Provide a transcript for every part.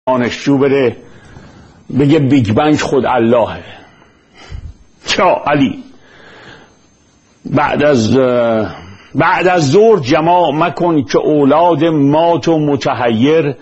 دانشجو بره بگه بیگ بنگ خود اللهه. چرا علی بعد از ظهر جماع مکن که اولاد مات و متحیر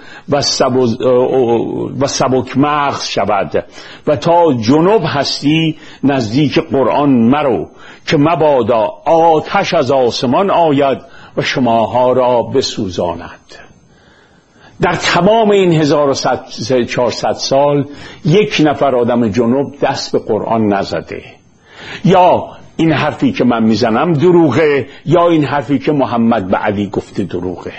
و سبک مغز شود و تا جنوب هستی نزدیک قرآن مرو که مبادا آتش از آسمان آید و شماها را بسوزاند. در تمام این 1400 سال یک نفر آدم جنوب دست به قرآن نزده. یا این حرفی که من میزنم دروغه یا این حرفی که محمد به علی گفته دروغه.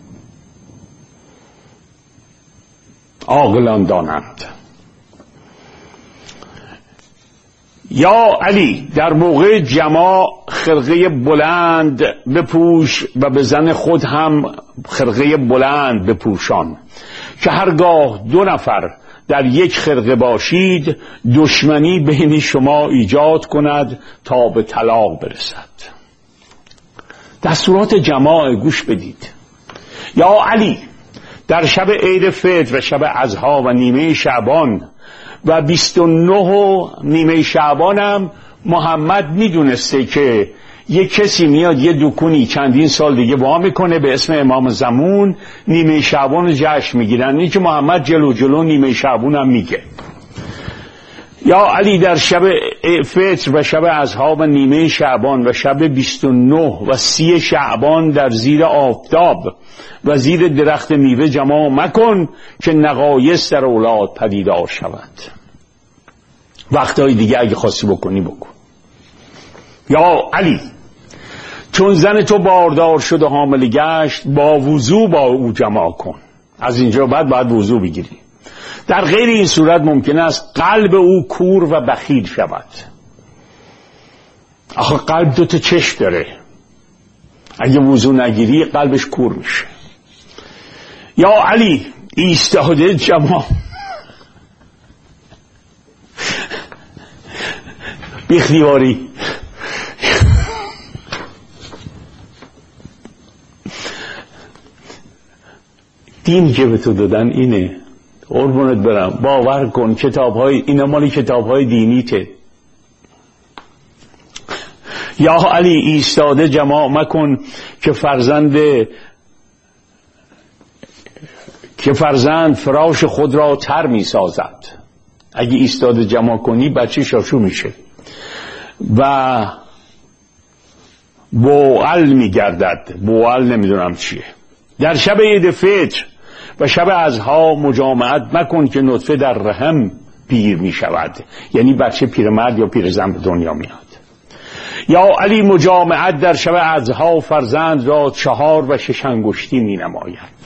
عاقلان دانند. یا علی در موقع جماع خرقه بلند بپوش و به زن خود هم خرقه بلند بپوشان که هرگاه 2 نفر در یک خرقه باشید دشمنی بین شما ایجاد کند تا به طلاق برسد. دستورات جماع گوش بدید. یا علی در شب عید فطر و شب اضحی و نیمه شعبان و 29 و نیمه شعبان هم محمد میدونسته که یک کسی میاد یه دکونی چندین سال دیگه وا میکنه به اسم امام زمان، نیمه شعبان رو جشن میگیرن. این که محمد جلو نیمه شعبان هم میگه. یا علی در شب فطر و شب اضحی و نیمه شعبان و شب 29 و 30 شعبان در زیر آفتاب و زیر درخت میوه جماع مکن که نقایص در اولاد پدیدار شود. وقتهای دیگه اگه خواستی بکنی بکن. یا علی چون زن تو باردار شد و حامل گشت با وضو با او جماع کن. از اینجا بعد باید وضو بگیری. در غیر این صورت ممکن است قلب او کور و بخیل شود. آخه قلب 2 تا چشم داره، اگه وضو نگیری قلبش کور میشه. یا علی ایستاده جماع بیخدیواری دینی که به تو دادن اینه. قربونت برم باور کن اینا مالی کتاب‌های دینیته. یا علی ایستاده جماع مکن که فرزند فراش خود را تر می سازد. اگه ایستاده جماع کنی بچه شاشو میشه و بوعل می گردد. بوعل نمیدونم چیه. در شب عید فطر و شب اضحی مجامعت مکن که نطفه در رحم پیر می شود، یعنی بچه پیرمرد یا پیرزن به دنیا میاد. یا علی مجامعت در شب اضحی فرزند را 4 و 6 انگشتی می نماید.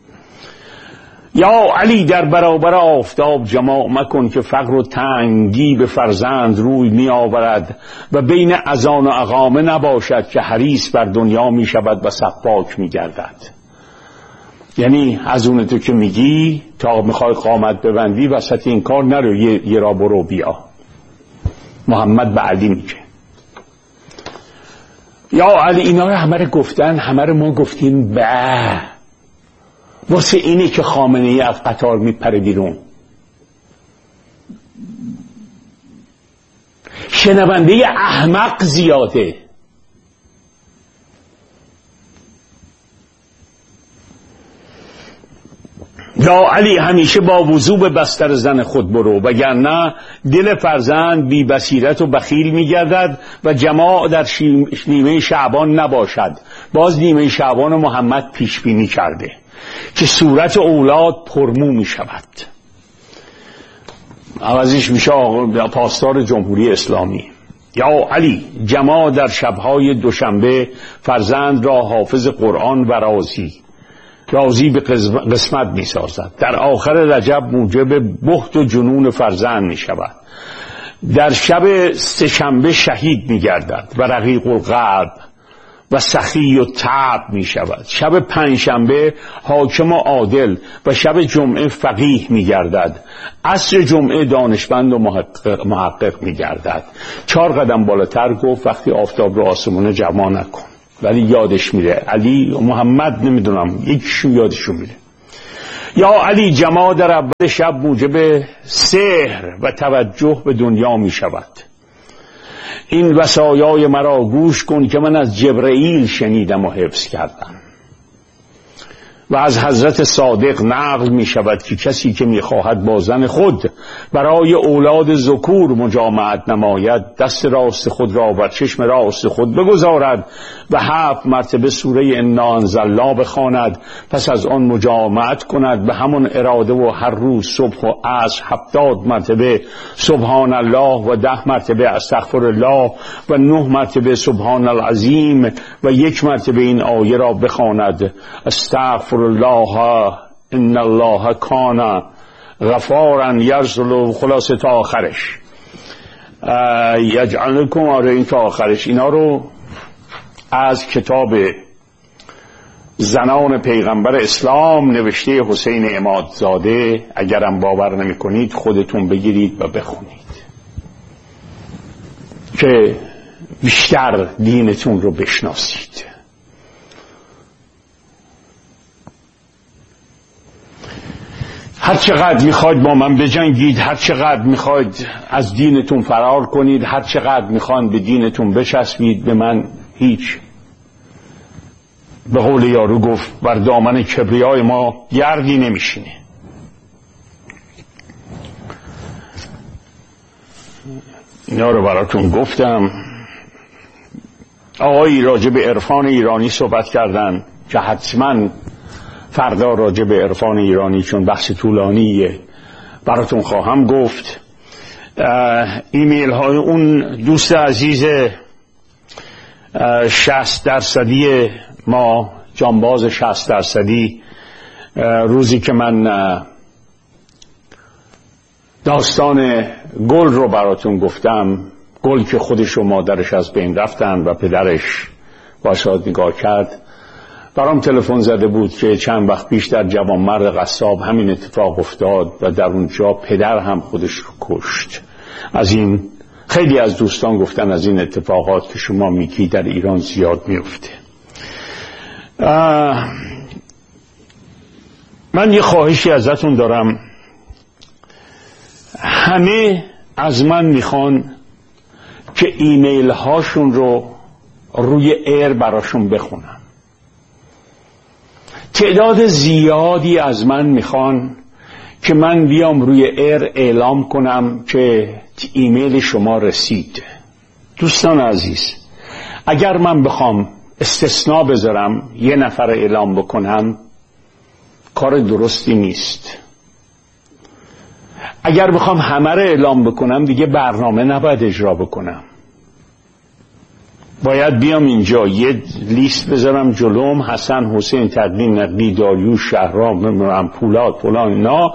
یا علی در برابر آفتاب جماع مکن که فقر و تنگی به فرزند روی می آورد و بین اذان و اقامه نباشد که حریص بر دنیا می شود و سفاک می گردد. یعنی از اون تو که میگی تا میخوای قامت ببندی وسط این کار نرو، یه را برو بیا. محمد به علی میگه. یا علی اینا رو همه رو گفتن، همه رو ما گفتیم واسه اینه که خامنه ای از قطار میپره بیرون. شنونده احمق زیاده. یا علی همیشه با وضو به بستر زن خود برو وگرنه دل فرزند بی بصیرت و بخیل میگردد و جماع در نیمه شعبان نباشد. باز نیمه شعبان محمد پیش بینی کرده که صورت اولاد پرمو می شود. عوضش میشه پاسدار جمهوری اسلامی. یا علی جماع در شبهای دوشنبه فرزند را حافظ قرآن و راضی به قسمت می سازد. در آخر رجب موجب بخت و جنون فرزند می شود. در شب سه‌شنبه شهید می گردد و رقیق القلب و سخی و تعب می شود. شب پنجشنبه حاکم و عادل و شب جمعه فقیه می گردد. عصر جمعه دانشمند و محقق می گردد. 4 قدم بالاتر گفت وقتی آفتاب رو آسمونه جمع نکن. ولی یادش میره. علی محمد نمیدونم یکیشون یادشون میره. یا علی جما در اول شب موجب سحر و توجه به دنیا می شود. این وصایای مرا گوش کن که من از جبرئیل شنیدم و حفظ کردم. و از حضرت صادق نقل می شود که کسی که می خواهد با زن خود برای اولاد ذکور مجامعت نماید، دست راست خود را بر چشم راست خود بگذارد و 7 مرتبه سوره انا انزلنا بخواند، پس از آن مجامعت کند به همون اراده و هر روز صبح و عصر 70 مرتبه سبحان الله و 10 مرتبه استغفر الله و 9 مرتبه سبحان العظیم و 1 مرتبه این آیه را بخواند استغفر الله ان الله کان غفارا یرسل، خلاصه تا آخرش یجعلکم، آره این تا آخرش. اینا رو از کتاب زنان پیغمبر اسلام نوشته حسین عمادزاده، اگرم باور نمی کنید خودتون بگیرید و بخونید که بیشتر دینتون رو بشناسید. هر چقدر میخواید با من بجنگید، هر چقدر میخواید از دینتون فرار کنید، هر چقدر میخواید به دینتون بچسبید، به من هیچ، به قول یارو گفت بر دامن کبریای ما گردی نمیشینه. اینا رو براتون گفتم. آقایی راجع به عرفان ایرانی صحبت کردن که حتما فردا راجع به عرفان ایرانی، چون بحث طولانیه، براتون خواهم گفت. ایمیل های اون دوست عزیز 60% ما، جانباز 60%، روزی که من داستان گل رو براتون گفتم، گل که خودش و مادرش از بین رفتن و پدرش واساد نگاه کرد، برام تلفن زده بود که چند وقت پیش در جوانمرد قصاب همین اتفاق افتاد و در اونجا پدر هم خودش رو کشت. از این خیلی از دوستان گفتن از این اتفاقات که شما میگی در ایران زیاد میفته. من یه خواهشی ازتون دارم. همه از من میخوان که ایمیل هاشون رو روی ایر براشون بخونم. تعداد زیادی از من میخوان که من بیام روی ایر اعلام کنم که ایمیل شما رسید. دوستان عزیز، اگر من بخوام استثناء بذارم، یه نفر اعلام بکنم، کار درستی نیست. اگر بخوام همه رو اعلام بکنم، دیگه برنامه نباید اجرا بکنم. باید بیام اینجا یه لیست بذارم جلوم، حسن، حسین، تقوی، نقوی، داریوش، شهرام، پولاد، فلان، اینا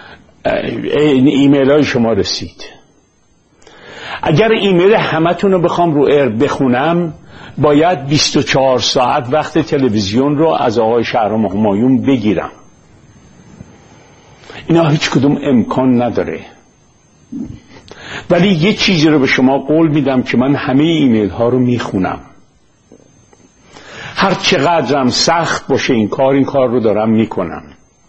ایمیل های شما رسید. اگر ایمیل همتون رو بخوام رو ایر بخونم، باید 24 ساعت وقت تلویزیون رو از آقای شهرام همایون بگیرم. اینا هیچ کدوم امکان نداره. ولی یه چیزی رو به شما قول میدم که من همه ایمیل ها رو میخونم. هر چقدرم سخت باشه این کار رو دارم میکنم.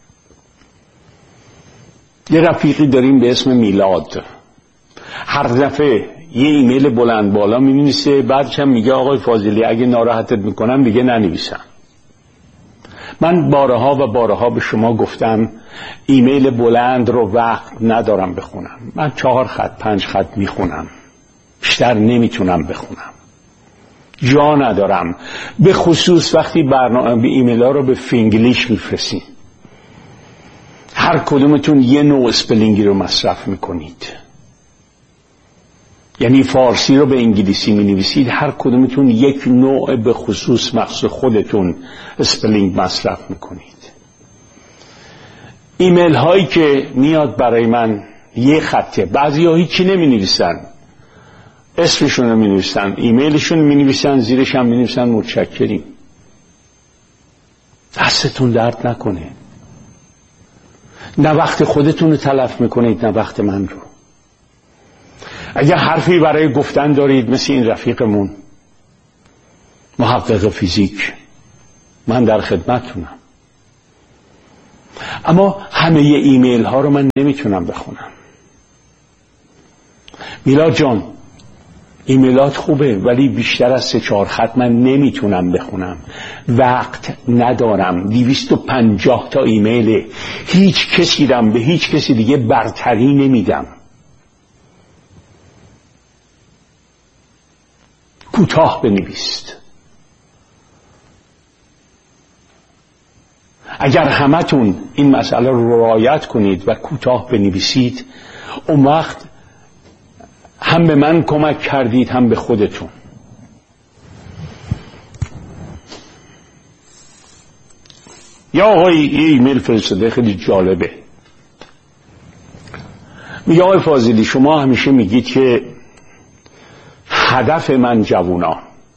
یه رفیقی داریم به اسم میلاد، هر دفعه یه ایمیل بلند بالا می‌نویسه، بعدش هم میگه آقای فاضلی اگه ناراحتت میکنم دیگه ننویسم. من بارها و بارها به شما گفتم ایمیل بلند رو وقت ندارم بخونم. من 4 خط 5 خط میخونم، بیشتر نمیتونم بخونم، جا ندارم. به خصوص وقتی برنامه به ایمیل ها رو به فینگلیش میفرستین، هر کدومتون یه نوع اسپلینگی رو مصرف میکنید. یعنی فارسی رو به انگلیسی می نویسید، هر کدومتون یک نوع به خصوص مخصوص خودتون اسپلینگ مصرف میکنید. ایمیل هایی که میاد برای من یه خطه، بعضی ها هیچی نمی نویسن، اسمشون رو می نویسن، ایمیلشون می نویسن، زیرش هم می نویسن متشکریم. دستتون درد نکنه. نه وقت خودتون رو تلف میکنید، نه وقت من رو. اگر حرفی برای گفتن دارید مثل این رفیقمون محقق فیزیک، من در خدمتتونم. اما همه ایمیل ها رو من نمیتونم بخونم. میلاد جان ایمیلات خوبه ولی بیشتر از 3-4 خط من نمیتونم بخونم، وقت ندارم. 250 تا ایمیله، هیچ کسی رم به هیچ کسی دیگه برتری نمیدم. کوتاه بنویسید. اگر همتون این مسئله رو رعایت کنید و کوتاه بنویسید، اون وقت هم به من کمک کردید هم به خودتون. یا آقای ایمیل فرستاده خیلی جالبه، میگه آقای فاضلی شما همیشه میگید که هدف من جوونا.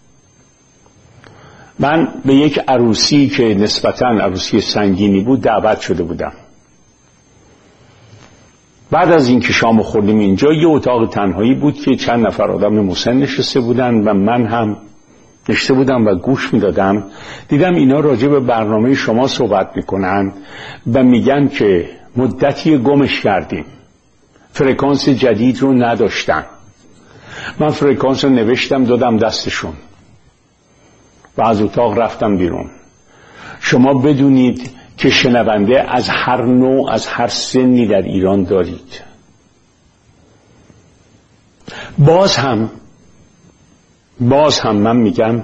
من به یک عروسی که نسبتاً عروسی سنگینی بود دعوت شده بودم. بعد از اینکه شام خوردیم اینجا، یه اتاق تنهایی بود که چند نفر آدم مسن نشسته بودن و من هم نشسته بودم و گوش میدادم. دیدم اینا راجع به برنامه شما صحبت میکنن و میگن که مدتی گمش کردیم، فرکانس جدید رو نداشتن. من فرکانس رو نوشتم دادم دستشون و از اتاق رفتم بیرون. شما بدونید که شنونده از هر نوع از هر سنی در ایران دارید. باز هم من میگم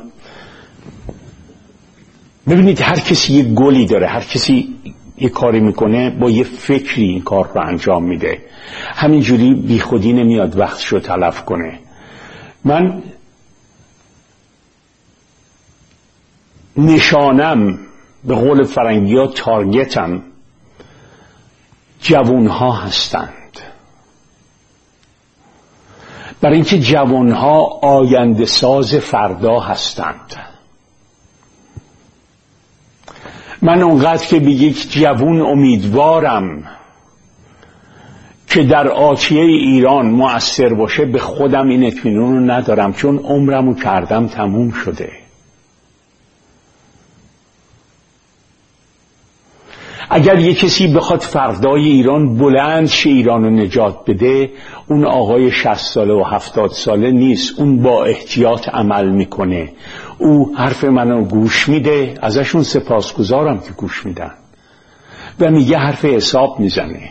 ببینید هر کسی یه گلی داره، هر کسی یه کاری میکنه با یه فکری این کار رو انجام میده. همینجوری بی خودی نمیاد وقتشو تلف کنه. من نشانم به قول فرنگی ها تارگتم جوانها هستند، برای اینکه جوانها آینده ساز فردا هستند. من اونقدر که به یک جوان امیدوارم که در آتیه ایران مؤثر باشه، به خودم این اطمینان رو ندارم، چون عمرمو کردم تموم شده. اگر یک کسی بخواد فردای ایران بلند شه، ایران رو نجات بده، اون آقای 60 ساله و 70 ساله نیست. اون با احتیاط عمل میکنه، او حرف منو گوش میده، ازشون سپاسگزارم که گوش میدن و میگه حرف حساب میزنه.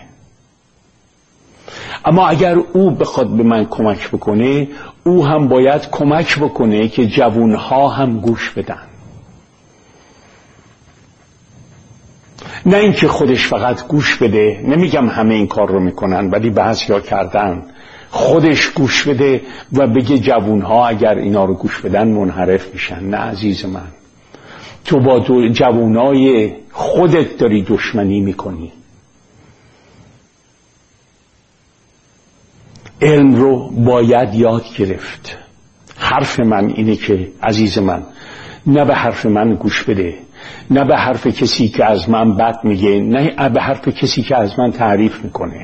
اما اگر او بخواد به من کمک بکنه، او هم باید کمک بکنه که جوانها هم گوش بدن. نه اینکه خودش فقط گوش بده، نمیگم همه این کار رو میکنن ولی بعضیا کردن، خودش گوش بده و بگه جوانها اگر اینا رو گوش بدن منحرف میشن. نه عزیز من، تو با جوانای خودت داری دشمنی میکنی. علم رو باید یاد گرفت. حرف من اینه که عزیز من، نه به حرف من گوش بده، نه به حرف کسی که از من بد میگه، نه به حرف کسی که از من تعریف میکنه.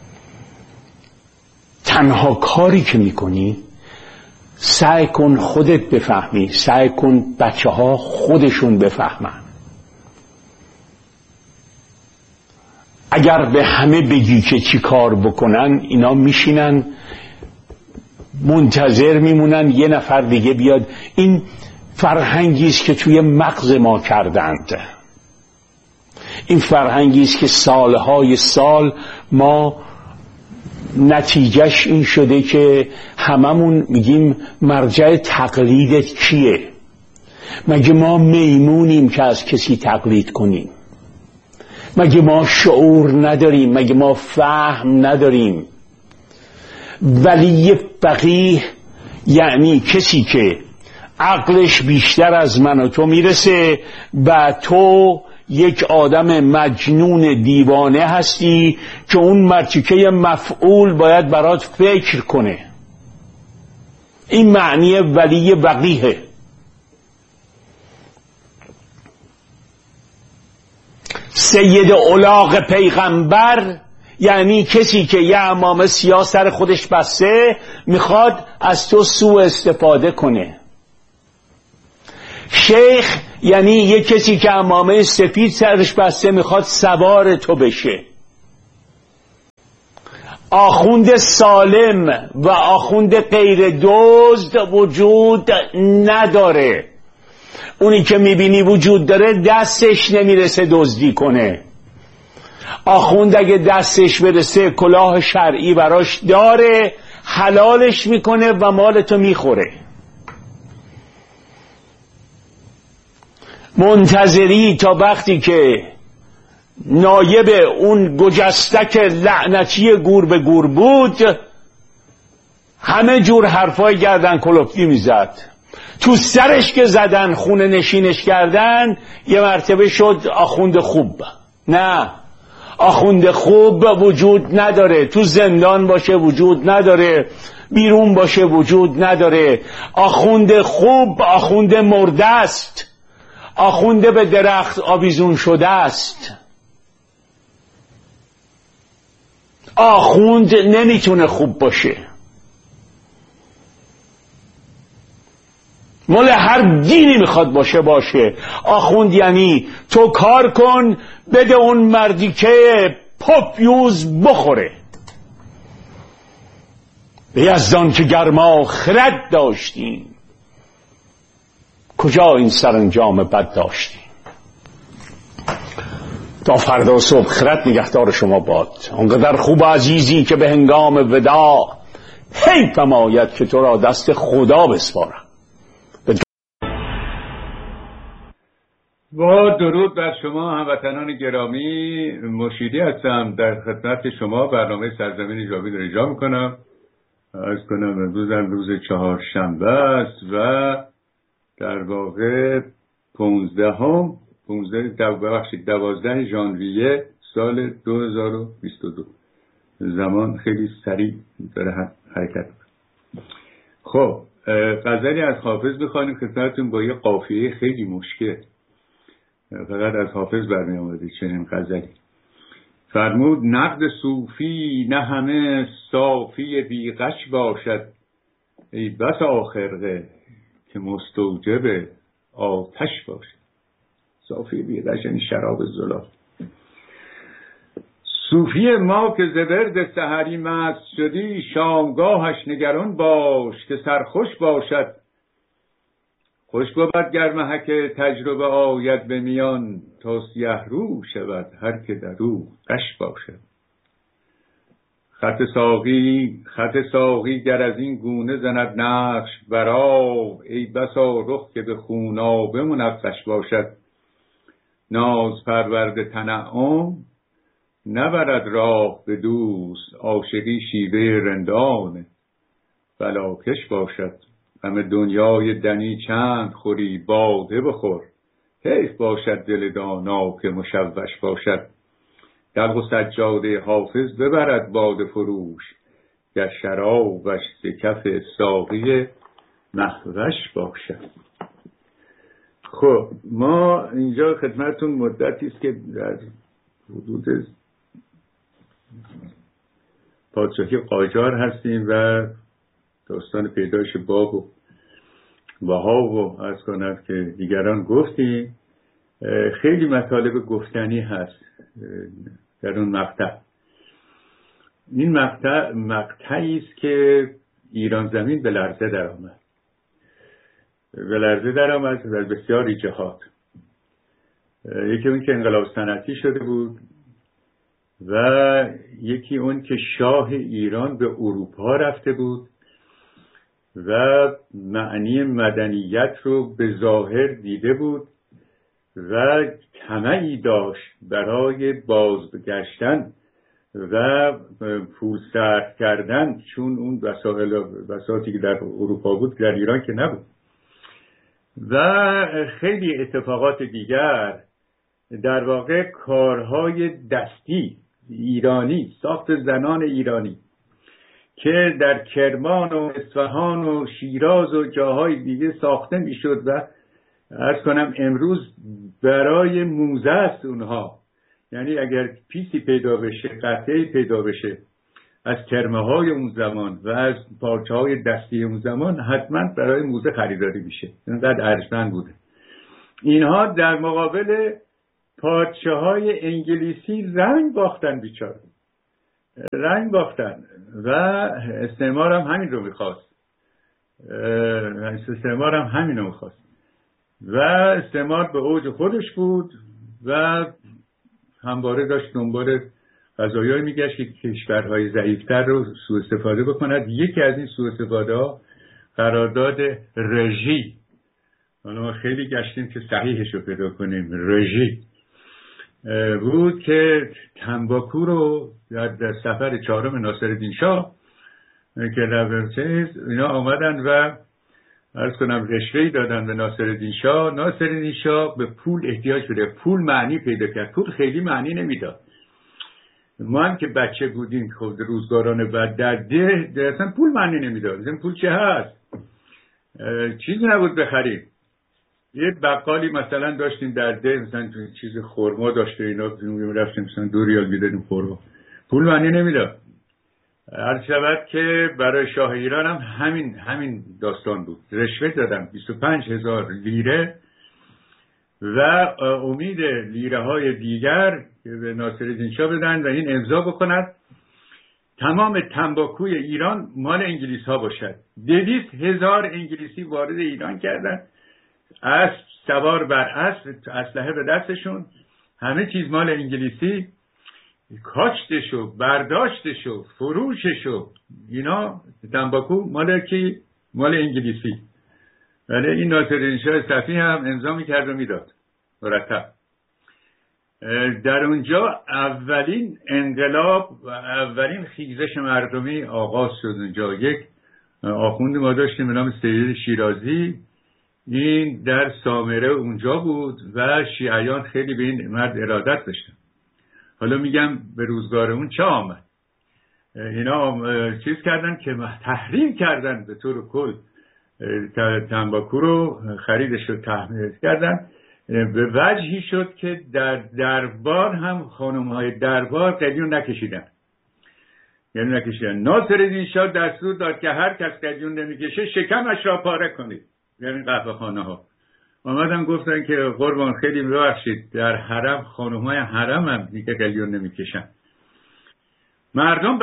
تنها کاری که میکنی سعی کن خودت بفهمی، سعی کن بچه ها خودشون بفهمن. اگر به همه بگی که چی کار بکنن، اینا میشینن منتظر میمونن یه نفر دیگه بیاد. این فرهنگی است که توی مغز ما کردند. این فرهنگی است که سالهای سال ما نتیجهش این شده که هممون میگیم مرجع تقلیدت کیه؟ مگه ما میمونیم که از کسی تقلید کنیم؟ مگه ما شعور نداریم؟ مگه ما فهم نداریم؟ ولی فقیه یعنی کسی که عقلش بیشتر از من و تو میرسه و تو یک آدم مجنون دیوانه هستی که اون مرتیکه مفعول باید برات فکر کنه. این معنی ولی وقیه. سید الاغ پیغمبر یعنی کسی که یه عمامه سیاه سر خودش بسته میخواد از تو سوء استفاده کنه. شیخ یعنی یه کسی که عمامه سفید سرش بسته میخواد سوار تو بشه. آخوند سالم و آخوند غیر دزد وجود نداره. اونی که میبینی وجود داره دستش نمیرسه دزدی کنه. آخوند اگه دستش برسه کلاه شرعی براش داره، حلالش میکنه و مالتو میخوره. منتظری تا وقتی که نایب اون گجستک لعنتی گور به گور بود، همه جور حرفای گردن کلفتی میزد. تو سرش که زدن خونه نشینش کردن، یه مرتبه شد آخوند خوب. نه، آخوند خوب وجود نداره. تو زندان باشه وجود نداره، بیرون باشه وجود نداره. آخوند خوب آخوند مرده است، آخوند به درخت آویزون شده است. آخوند نمیتونه خوب باشه. مال هر دینی میخواد باشه. آخوند یعنی تو کار کن بده اون مردی که پاپیوز بخوره. به یزدان که گرما خرد داشتیم، کجا این سرانجام بد داشتیم. تا فردا صبح خرد نگهدار شما باد. اونقدر خوب و عزیزی که به هنگام وداع حیفم آید که تو را دست خدا بسپارم. با درود بر شما هموطنان گرامی، مرشیدی هستم، در خدمت شما برنامه سرزمین جاوید رو اجرا میکنم. عرض کنم امروز روز چهارشنبه است و در واقع 12 ژانویه سال 2022. زمان خیلی سریع داره حرکت میکنه. خب غزلی از حافظ بخوانیم خدمتتون با یه قافیه خیلی مشکل. فقط از حافظ برمی آمده چنین غزلی. فرمود نقد صوفی نه همه صافی بیغش باشد، ای بس آخرقه که مستوجب آتش باشد. صافی بیغش یعنی شراب زلال. صوفی ما که ز ورد سحری مست شدی، شامگاهش نگران باش که سرخوش باشد. خوش بود گر محک تجربه آید به میان، تا سیه رو شود هر که در او غش باشد. خط ساقی گر از این گونه زند نقش بر آب، ای بسا رخ که به خونابه منقش باشد. ناز پرورد تنعم نبرد راه به دوست، عاشقی شیوه رندان بلاکش باشد. همه دنیای دنی چند خوری، باده بخور حیف باشد دل دانا که مشوش باشد. دلق و سجاده حافظ ببرد باده فروش، گر شرابش ز کف ساقی مخوش باشد. خب ما اینجا خدمتتون مدتی است که در حدود پادشاهی قاجار هستیم و داستان پیدایش باب و بها و عرض کنم که دیگران گفتیم. خیلی مطالب گفتنی هست در اون مقطع. این مقطعی است که ایران زمین به لرزه در آمد در بسیاری جهات. یکی اون که انقلاب صنعتی شده بود و یکی اون که شاه ایران به اروپا رفته بود و معنی مدنیت رو به ظاهر دیده بود و طمعی داشت برای بازگشتن و پول صرف کردن، چون اون بساطی که در اروپا بود در ایران که نبود. و خیلی اتفاقات دیگر، در واقع کارهای دستی ایرانی، ساخت زنان ایرانی که در کرمان و اصفهان و شیراز و جاهای دیگه ساخته میشد و عرض کنم امروز برای موزه است اونها. یعنی اگر پیسی پیدا بشه، قطعه‌ای پیدا بشه از کرمه های اون زمان و از پارچه های دستی اون زمان، حتما برای موزه خریداری میشه. اینقدر ارزشمند بوده. اینها در مقابل پادشاهای انگلیسی رنگ باختن، بیچاره رنگ باختن و استعمار هم همین رو میخواست. و استعمار به اوج خودش بود و همواره داشت دنبال قضایایی میگشت که کشورهای ضعیفتر رو سوء استفاده بکند. یکی از این سوء استفاده ها قرارداد رژی، حالا ما خیلی گشتیم که صحیحش رو پیدا کنیم، رژی بود که تنباکو رو در سفر 4 ناصرالدین شاه که رفتن اینا آمدن و عرض کنم رشوه‌ای دادن به ناصرالدین شاه. ناصرالدین شاه به پول احتیاج داشت، پول معنی پیدا کرد، پول خیلی معنی نمیداد. ما هم که بچه بودیم خود روزگاران بعد در ده اصلا پول معنی نمیداد. مثلا پول چه هست؟ چیزی نبود بخریم. یه بقالی مثلا داشتیم در ده، مثلا چیز خرما داشته، اینا رفتیم مثلا 2 ریال میدادیم خرما، پول معنی نمیداد. عرض شود که برای شاه ایران هم همین داستان بود. رشوه دادن 25,000 لیره و امید لیره های دیگر که به ناصرالدین شاه بدن و این امضا بکند تمام تنباکوی ایران مال انگلیس ها باشد. 200,000 انگلیسی وارد ایران کردن، اسب سوار بر اسب، اسلحه به دستشون، همه چیز مال انگلیسی، کاشتشو، برداشتشو، فروششو، اینا تنباکو مال کی؟ مال انگلیسی. ولی این ناصرالدین شاه صفی هم امضا میکرد و میداد مرتب. در اونجا اولین انقلاب و اولین خیزش مردمی آغاز شد. اونجا یک آخوند ما داشتیم به نام سید شیرازی، این در سامره اونجا بود و شیعیان خیلی به این مرد ارادت داشتن. حالا میگم به روزگار اون چه آمد؟ اینا چیز کردن که تحریم کردن به طور کل تنباکو رو، خریدش رو تحریم کردن. به وجهی شد که در دربار هم خانم‌های دربار قلیون نکشیدن. ناصرالدین شاه دستور داد که هر کس قلیون نمیکشه شکمش را پاره کنید، یعنی قهوه خانه ها. آمدن گفتن که قربان خیلی ببخشید، در حرم خانم‌های حرم هم دیگه قلیون نمیکشن. مردم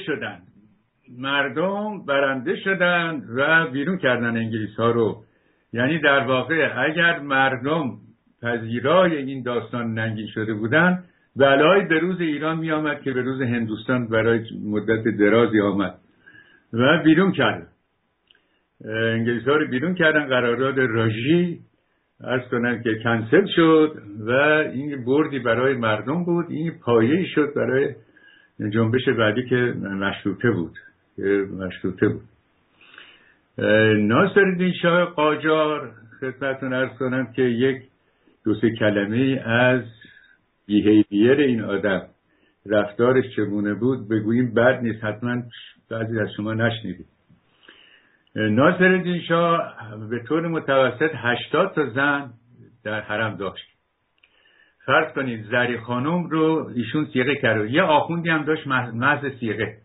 برنده شدن و بیرون کردن انگلیس ها رو. یعنی در واقع اگر مردم پذیرای این داستان ننگین شده بودن، بلایی به روز ایران می آمد که به روز هندوستان برای مدت درازی آمد و بیرون کردن. انگلیس ها رو بیرون کردن. قرارداد راژی عرض کنم که کنسل شد و این بردی برای مردم بود. این پایه‌ای شد برای جنبش بعدی که مشروطه بود. ناصرالدین شاه قاجار خدمتتون عرض کنم که یک 2-3 کلمه از بیهیویر این آدم، رفتارش چگونه بود بگوییم بد نیست، حتما بعضی از شما نشنیدید. ناصرالدین شاه به طور متوسط 80 تا زن در حرم داشت. فرض کنید زری خانم رو ایشون صیغه کرد، یه آخوندی هم داشت محض صیغه،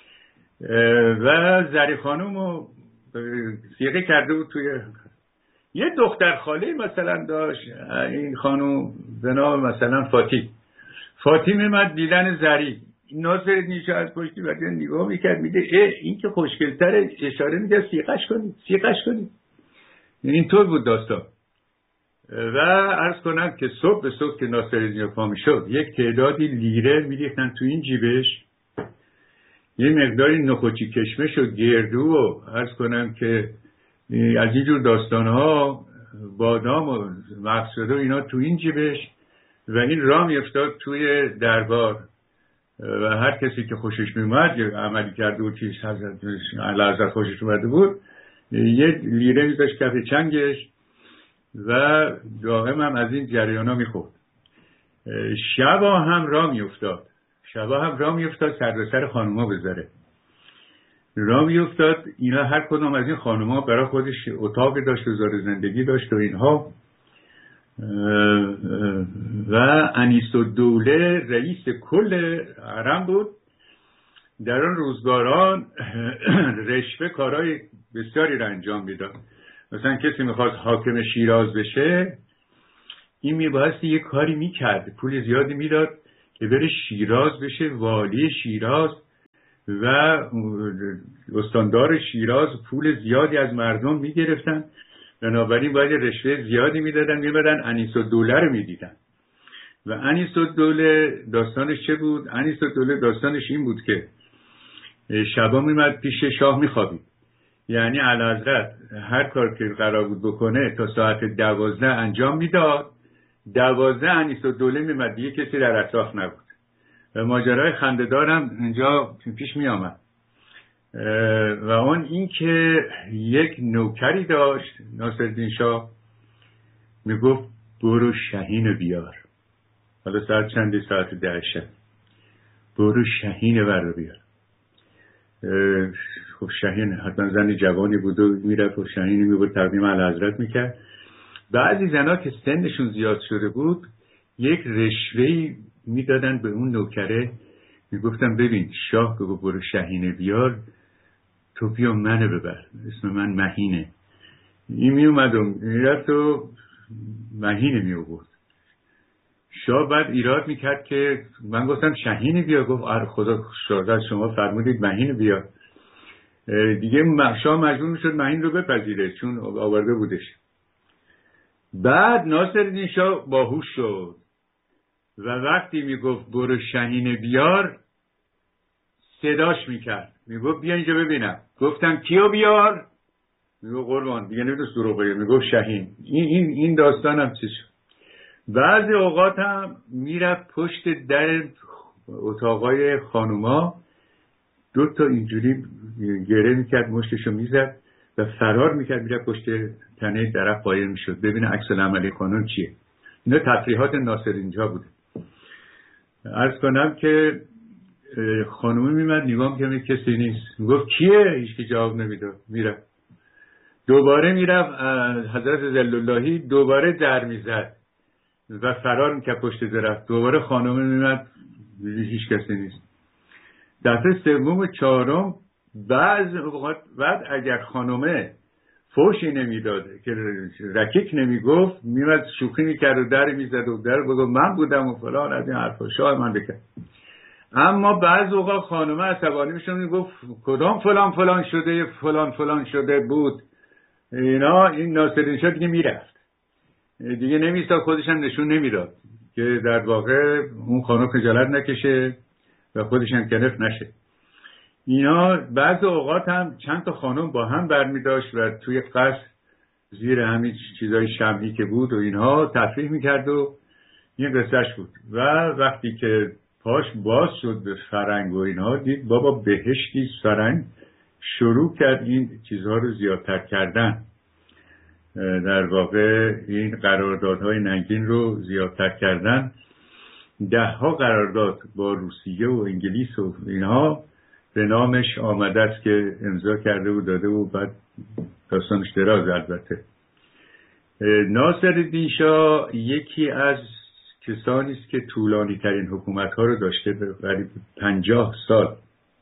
و زری خانم رو صیغه کرده بود توی یه دختر خاله مثلا داشت این خانم به نام مثلا فاطی میمد دیدن زری، ناصرالدین شاه از پشتی بعد نگاه میکرد میده این که خوشگل‌تره، اشاره میده سیغش کنید. اینطور بود داستان. و عرض کنم که صبح به صبح که ناصرالدین پا میشد یک تعدادی لیره میریختن تو این جیبش، یه مقداری نخوچی کشمش و گردو و عرض کنم که از اینجور داستانها، بادام و مقصد و اینا تو این جیبش، و این راه میافتاد توی دربار و هر کسی که خوشش میومد یا عملی کرده بود چیز لحظت خوشش اومده بود یه لیره میذاشت کف چنگش و دائم هم از این جریانا میخورد. شبا هم راه میافتاد سر به سر خانوما بذاره، راه میافتاد. اینا هر کدوم از این خانوما برای خودش اتاقی داشت و زار زندگی داشت و اینها. و انیس‌الدوله رئیس کل حرم بود. در آن روزگاران رشوه کارهای بسیاری را انجام میداد. مثلا کسی میخواست حاکم شیراز بشه این میبایستی یه کاری میکرد، پول زیادی میداد که بره شیراز بشه والی شیراز و استاندار شیراز پول زیادی از مردم میگرفتن، بنابراین باید رشوه زیادی میدادن، میبردن انیس‌الدوله رو میدیدن. و انیس‌الدوله داستانش چه بود؟ انیس‌الدوله داستانش این بود که شبا میمد پیش شاه میخوابید، یعنی اعلیحضرت هر کار که قرار بود بکنه تا ساعت 12 انجام میداد، 12 انیس‌الدوله میمد، دیگه کسی در اطراف نبود و ماجرای خنده‌دارم اینجا پیش می آمد. و اون این که یک نوکری داشت ناصرالدین شاه، میگفت برو شهین بیار، حالا ساعت چنده؟ ساعت 10 شب. برو شهین ور بیار. خب شهین حتما زن جوانی بود و میرفت و شهینی میبود تقدیم اعلیحضرت میکرد. بعضی زنها که سنشون زیاد شده بود یک رشوهی میدادن به اون نوکره، میگفتن ببین شاه بگو برو شهینه بیار، تو بیا منو ببر، اسم من مهینه. این میومد و میرفت و مهینه میوبود. شاه بعد ایراد میکرد که من گفتم شهینه بیا، گفت آره خدا شاهزاده شما فرمودید مهینه بیا. دیگه شاه مجبور میشد مهین رو بپذیره چون آورده بودش. بعد ناصرالدین شاه باهوش شد و وقتی میگفت برو شهینه بیار صداش میکرد، میگفت بیا اینجا ببینم. گفتم کیو بیار؟ میگفت قربان، دیگه نمیدونست دروغ بگه، میگفت شهین. این داستانم چی شد. بعضی اوقات هم میرفت پشت در اتاقای خانوما، 2 تا اینجوری گره میکرد، مشتشو میزد و فرار میکرد، میرفت پشت تنه درخت قایم میشد ببینه عکس العمل خانم چیه. اینا تفریحات ناصر اینجا بوده. عرض کنم که خانومی میمد نگاه میکرد کسی نیست، میگفت کیه؟ هیچ کی جواب نمیداد، میرفت دوباره میرفت حضرت ظلاللهی دوباره در میزد و فرار میکرد پشت درخت. دوباره خانومی میمد هیچ کسی نیست. دفعه سوم و چهارم بعد اگر خانومه فوشی نمیداد که رکیک نمیگفت، میمد شوخی میکرد و در میزد و در بگو من بودم و فلان، از این حرفا شاه من بکرد. اما بعض اوقات خانومه عصبانی میشد، میگفت کدام فلان شده، فلان شده بود اینا. این ناصرالدین شاه دیگه میرفت، دیگه نمیستاد، خودش هم نشون نمیداد که در واقع اون خانم خجالت نکشه و خودش هم کنف نشه. اینا بعض اوقات هم چند تا خانم با هم برمی داشت و توی قصر زیر همین چیزای شمعی که بود و اینها تفریح میکرد و این قصهش بود. و وقتی که پاش باز شد به فرنگ و اینها، دید بابا بهشتی فرنگ شروع کرد این چیزها رو زیادتر کردن، در واقع این قراردادهای ننگین رو زیادتر کردن. 10 قرارداد با روسیه و انگلیس و اینها به نامش آمده است که امضا کرده و داده و بعد داستانش دراز. البته ناصرالدین شاه یکی از کسانی است که طولانی ترین حکومت ها رو داشته، قریب 50 سال.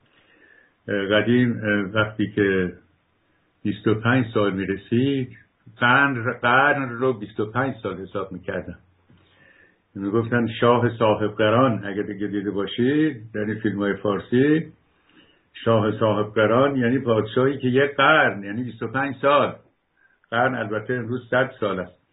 قدیم وقتی که 25 سال میرسید قرن رو 25 سال حساب میکردن. میگفتن شاه صاحب قران، اگر دیده باشید در این فیلم های فارسی، شاه صاحب قران یعنی پادشاهی که یک قرن، یعنی 25 سال. قرن البته امروز 100 سال است.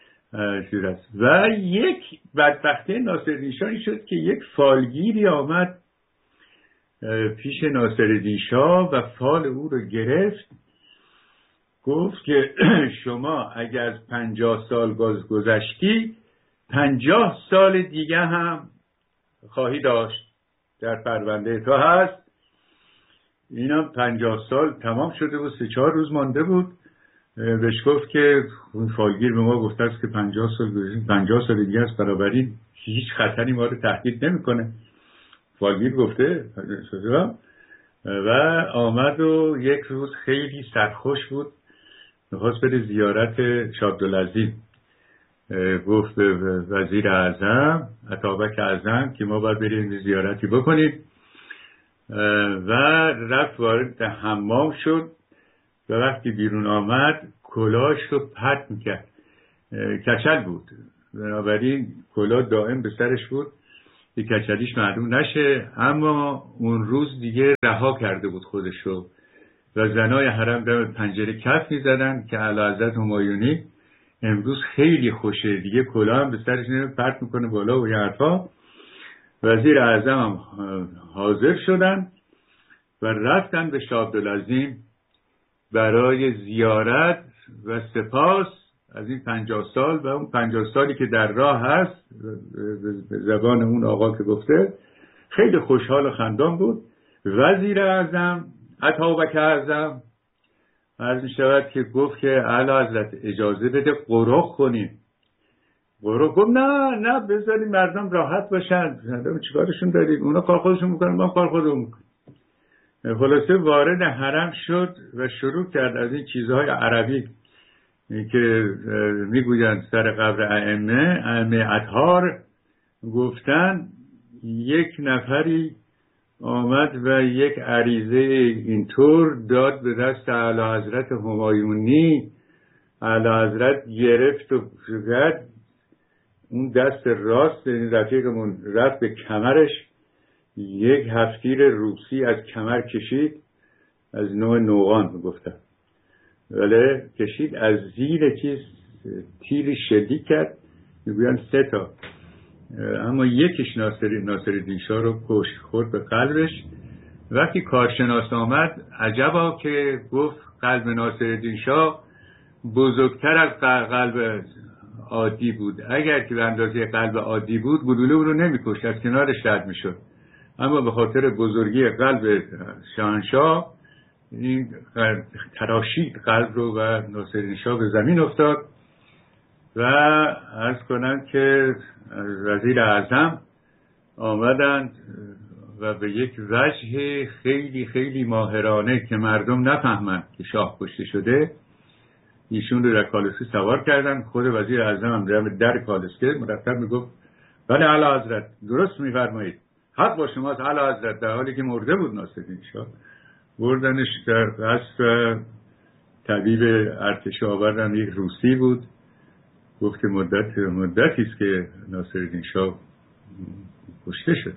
و یک بدبختی ناصرالدین شاه شد که یک فالگیری آمد پیش ناصرالدین شاه و فال او رو گرفت. گفت که شما اگر از 50 سال گذشتی 50 سال دیگه هم خواهی داشت، در پرونده تو هست. اینا 50 سال تمام شده و 3-4 روز مانده بود. بهش گفت که اون فالگیر به ما گفته است که 50 سال دیگه است، بنابراین هیچ خطری ما رو تهدید نمیکنه. فالگیر گفته و آمد و یک روز خیلی سرخوش بود، میخواست بره زیارت شاه عبدالعظیم. گفت به وزیر اعظم اتابک اعظم که ما باید بریم زیارتی بکنیم و رفت وارد حمام شد و وقتی بیرون آمد کلاهش رو پرت میکرد. کچل بود بنابراین کلاه دائم به سرش بود که کچلیش معلوم نشه. اما اون روز دیگه رها کرده بود خودشو و زنای حرم دم پنجره کف می‌زدن که اعلیحضرت همایونی امروز خیلی خوشه دیگه، کلاه هم به سرش پرت میکنه بالا و یه حرفا. وزیر اعظم هم حاضر شدن و رفتن به شاه عبدالعظیم برای زیارت و سپاس از این 50 سال و اون 50 سالی که در راه هست. به زبان اون آقا که گفته خیلی خوشحال و خندان بود. وزیر اعظم عطابک اعظم عرض می شود که گفت که اعلیحضرت اجازه بده قرخ کنیم. قرخ گفت نه بذاریم مردم راحت باشن، چیکارشون داریم، اونا کار خودشون میکنن ما کار خودمون میکنیم. خلاصه وارد حرم شد و شروع کرد از این چیزهای عربی که میگویند سر قبر ائمه اطهار گفتن. یک نفری آمد و یک عریضه اینطور داد به دست اعلیحضرت همایونی. اعلیحضرت گرفت و شد اون دست راست رفیقمون رفت به کمرش، یک هفتیر روسی از کمر کشید، از نوع نوغان گفتن، ولی کشید، از زیر چیز تیری شلیک کرد، میگویند 3 تا، اما یکیش ناصرالدین شاه رو کشت، خورد به قلبش. وقتی کارشناس آمد عجبا که گفت قلب ناصرالدین شاه بزرگتر از قلب عادی بود. اگر که به اندازه قلب عادی بود گلوله رو نمی‌کشت، از کنارش رد می‌شد، اما به خاطر بزرگی قلب شاهنشاه این تراشید قلب رو و ناصرالدین شاه به زمین افتاد. و عرض کنم که وزیر اعظم آمدند و به یک وجه خیلی خیلی ماهرانه که مردم نفهمند که شاه کشته شده ایشون رو در کالسکه سوار کردن. خود وزیر اعظم هم در کالسکه مرتب میگفت بله اعلیحضرت درست میفرمایید، حق با شماست اعلیحضرت، در حالی که مرده بود ناصرالدین شاه. بردنش در قصر طبیب ارتش آوردن، یک روسی بود، گفت که مدتی است که ناصرالدین شاه کشته شد.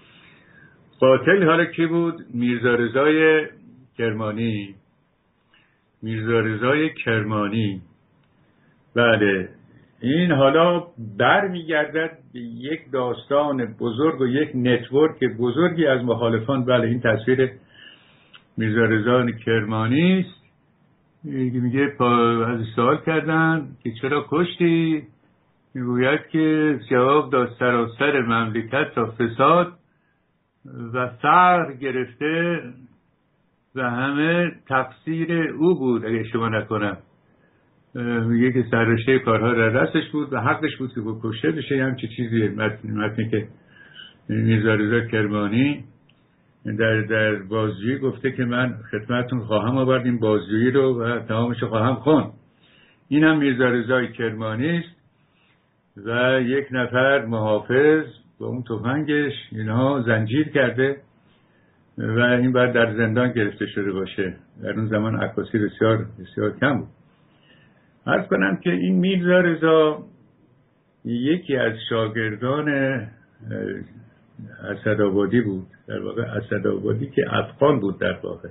قاتل حالا کی بود؟ میرزا رضای کرمانی. میرزا رضای کرمانی، بله، این حالا برمیگردد به یک داستان بزرگ و یک نتورک بزرگی از مخالفان. بله، این تصویر میرزا رضا کرمانی است. میگه از سوال کردن که چرا کشتی؟ میگوید که جواب داد سراسر مملکت تا فساد و فقر گرفته و همه تقصیر او بود اگه شما نکنم. میگه که سررشته کارها در دستش بود و حقش بود که کشته بشه. همچی چیزی متنی که میرزا رضا کرمانی در بازجویی گفته که من خدمتتون خواهم آورد این بازجویی رو و تمامش خواهم خوند. این هم میرزا رضای کرمانی است و یک نفر محافظ با اون تفنگش اینها زنجیر کرده و این بعد در زندان گرفته شده باشه. در اون زمان عکاسی بسیار بسیار کم بود. عرض کنم که این میرزا رضا یکی از شاگردان اسدآبادی بود، در واقع اسدآبادی که افغان بود در واقع،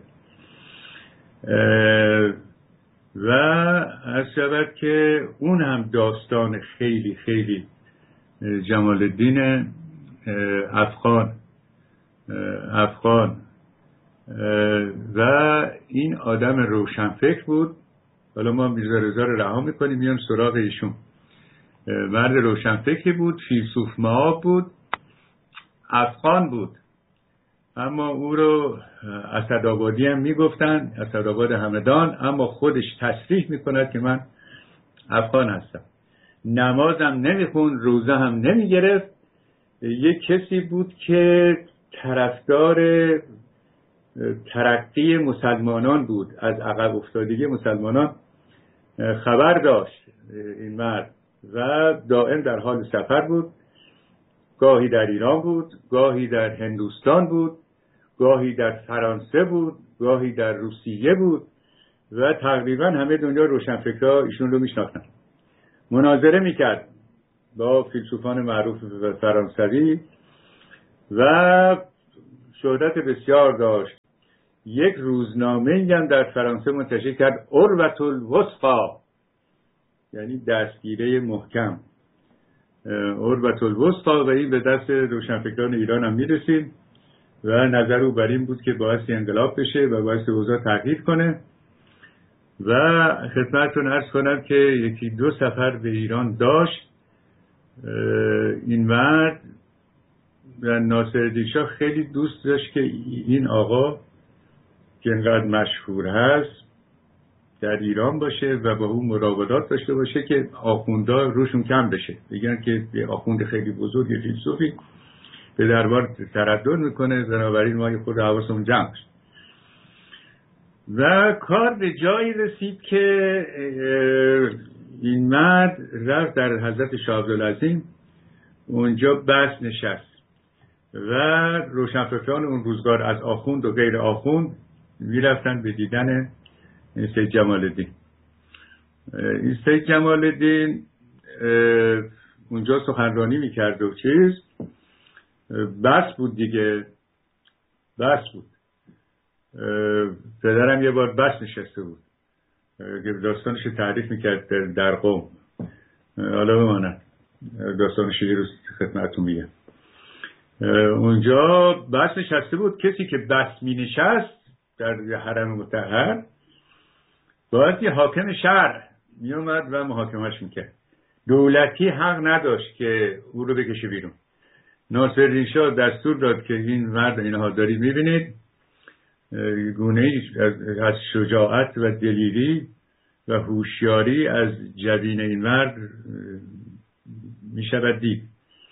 و عرض شود که اون هم داستان خیلی خیلی جمال الدین افغان و این آدم روشنفکر بود. حالا ما میرزا رضا رو رها میکنیم میام سراغ ایشون. مرد روشنفکری بود، فیلسوف مآب بود، افغان بود، اما او رو اسدآبادی هم میگفتن، اسدآباد همدان، اما خودش تصریح میکند که من افغان هستم. نمازم نمیخوند، روزه هم نمیگرفت. یک کسی بود که طرفدار ترقی مسلمانان بود، از عقب افتادگی مسلمانان خبر داشت این مرد و دائم در حال سفر بود. گاهی در ایران بود، گاهی در هندوستان بود، گاهی در فرانسه بود، گاهی در روسیه بود و تقریبا همه دنیا روشنفکرها ایشون رو میشناختن. مناظره میکرد با فیلسوفان معروف فرانسوی و شهرت بسیار داشت. یک روزنامه‌ای هم در فرانسه منتشر کرد، عروة الوثقی، یعنی دستگیره محکم، عروة الوثقی، و این به دست روشنفکران ایران هم میرسید و نظر او بر این بود که باعث انقلاب بشه و باعث اوضاع تغییر کنه. و خدمتتون عرض کنم که یکی دو سفر به ایران داشت این مرد و ناصرالدین شاه خیلی دوست داشت که این آقا که اینقدر مشهور هست در ایران باشه و با اون مراودات داشته باشه که آخوندا روشون کم بشه، بگن که یه آخوند خیلی بزرگ فیلسوفی به دربار تردد میکنه، بنابراین ما خود حواسمون جمع بشه. و کار به جایی رسید که این مرد رفت در حضرت شاه عبدالعظیم، اونجا بس نشست و روشنفکران اون روزگار از آخوند و غیر آخوند میرفتن به دیدن سید جمال الدین. این سید جمال الدین اونجا سخنرانی میکرد و چیز، بس بود دیگه، بس بود. پدرم یه بار بس نشسته بود که داستانش تعریف میکرد در قم، حالا بماند داستانش یه روز خدمتتون میگم. اونجا بس نشسته بود، کسی که بس می نشست در حرم مطهر باید یه حاکم شهر می اومد و محاکمش میکرد. دولتی حق نداشت که او رو بکشه بیرون. ناصرالدین شاه دستور داد که این مرد اینها دارید میبینید گونه‌ای از شجاعت و دلیری و هوشیاری از جبین این مرد میشود دید.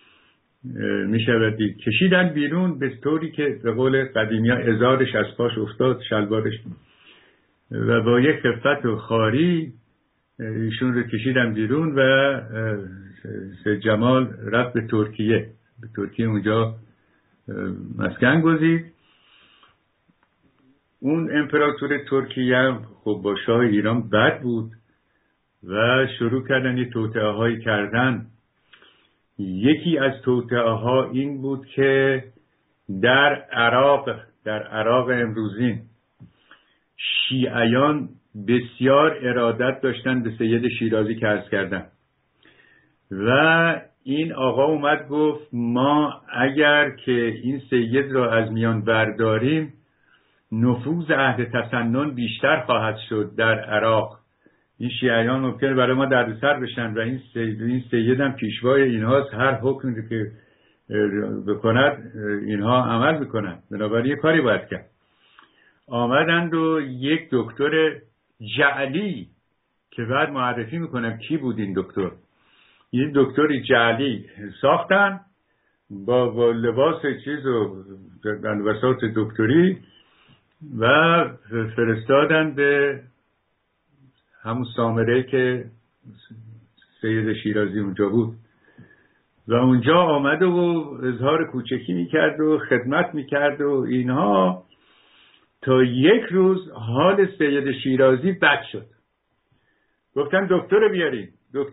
کشیدن بیرون به طوری که به قول قدیمی ها ازارش از پاش افتاد، شلوارش، و با یک خفت و خاری ایشون رو کشیدن بیرون و سید جمال رفت به ترکیه. اونجا مسکن گزید. اون امپراتور ترکیه هم خب با شاه ایران بد بود و شروع کردن یه توطئه هایی کردن. یکی از توطئه ها این بود که در عراق امروزین شیعیان بسیار ارادت داشتن به سید شیرازی که عرض کردن و این آقا اومد گفت ما اگر که این سید را از میان برداریم نفوذ اهل تسنن بیشتر خواهد شد در عراق. این شیعیان ممکنه برای ما دردسر بشن و این سید هم پیشوای اینهاست، هر حکمی که بکند اینها عمل میکنن، بنابراین یه کاری باید کرد. آمدند و یک دکتر جعلی که بعد معرفی میکنم کی بود این دکتر، یه دکتری جعلی ساختن با لباس چیز و بساط دکتری و فرستادن به همون سامره که سید شیرازی اونجا بود و اونجا آمده و اظهار کوچکی میکرد و خدمت میکرد و اینها، تا یک روز حال سید شیرازی بد شد. گفتن دکتر بیارین.